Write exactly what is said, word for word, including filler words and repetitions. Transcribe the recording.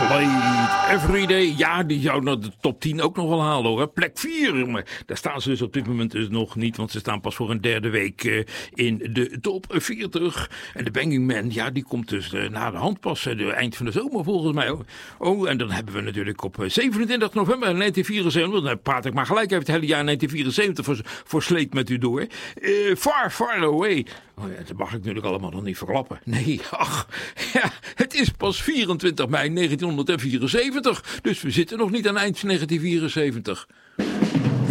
Slade, Everyday. Ja, die zou naar de top tien ook nog wel halen hoor. Plek vier. Maar daar staan ze dus op dit moment dus nog niet. Want ze staan pas voor een derde week uh, in de top veertig. En de Banging Man, ja, die komt dus uh, na de hand pas. Uh, de eind van de zomer volgens mij. Oh, en dan hebben we natuurlijk op zevenentwintig november negentien vierenzeventig. Dan praat ik maar gelijk even het hele jaar negentien vierenzeventig voor, voor Slade met u door. Uh, far, far away. Oh ja, dat mag ik natuurlijk allemaal nog niet verklappen. Nee, ach, ja, het is pas vierentwintig mei negentien vierenzeventig. Dus we zitten nog niet aan eind negentien vierenzeventig.